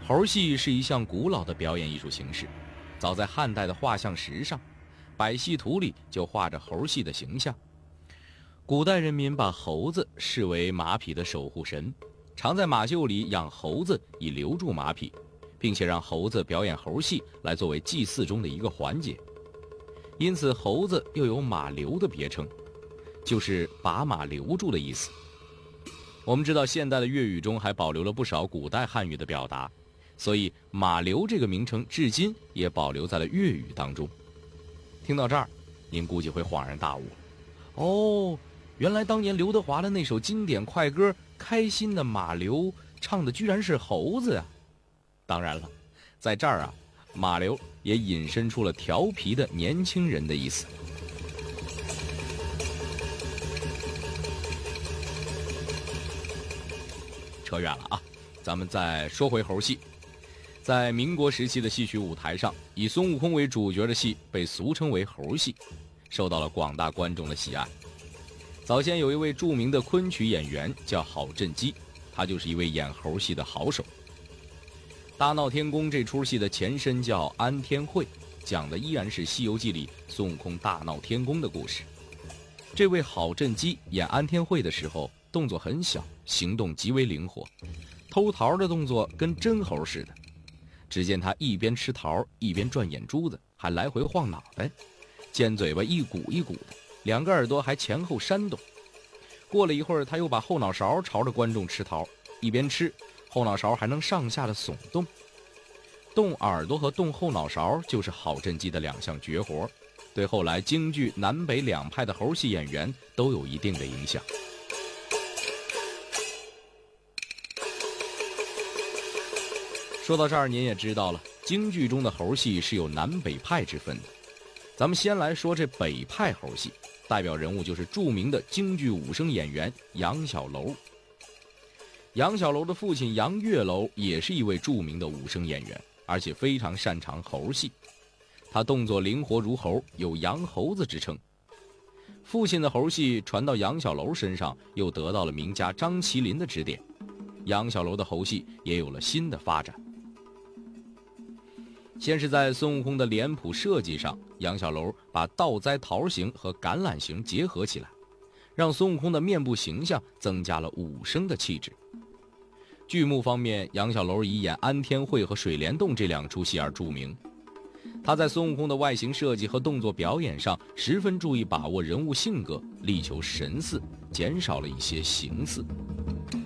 猴戏是一项古老的表演艺术形式，早在汉代的画像石上，百戏图里就画着猴戏的形象。古代人民把猴子视为马匹的守护神，常在马厩里养猴子以留住马匹，并且让猴子表演猴戏来作为祭祀中的一个环节。因此猴子又有马留的别称，就是把马留住的意思。我们知道现代的粤语中还保留了不少古代汉语的表达，所以马留这个名称至今也保留在了粤语当中。听到这儿，您估计会恍然大悟，哦，原来当年刘德华的那首经典快歌《开心的马留》唱的居然是猴子啊！当然了，在这儿啊，马留也引申出了调皮的年轻人的意思。扯远了啊，咱们再说回猴戏。在民国时期的戏曲舞台上，以孙悟空为主角的戏被俗称为猴戏，受到了广大观众的喜爱。早先有一位著名的昆曲演员叫郝振基，他就是一位演猴戏的好手。大闹天宫这出戏的前身叫安天会，讲的依然是《西游记》里孙悟空大闹天宫的故事。这位郝振基演安天会的时候，动作很小，行动极为灵活，偷桃的动作跟真猴似的。只见他一边吃桃一边转眼珠子，还来回晃脑袋，尖嘴巴一鼓一鼓的，两个耳朵还前后扇动。过了一会儿，他又把后脑勺朝着观众吃桃，一边吃，后脑勺还能上下的耸动。动耳朵和动后脑勺就是郝振基的两项绝活，对后来京剧南北两派的猴戏演员都有一定的影响。说到这儿，您也知道了，京剧中的猴戏是有南北派之分的。咱们先来说这北派猴戏，代表人物就是著名的京剧武生演员杨小楼。杨小楼的父亲杨月楼也是一位著名的武生演员，而且非常擅长猴戏。他动作灵活如猴，有杨猴子之称。父亲的猴戏传到杨小楼身上，又得到了名家张麒麟的指点，杨小楼的猴戏也有了新的发展。先是在孙悟空的脸谱设计上，杨小楼把倒栽桃形和橄榄形结合起来，让孙悟空的面部形象增加了武生的气质。剧目方面，杨小楼以演安天会和水帘洞这两出戏而著名。他在孙悟空的外形设计和动作表演上十分注意把握人物性格，力求神似，减少了一些形似。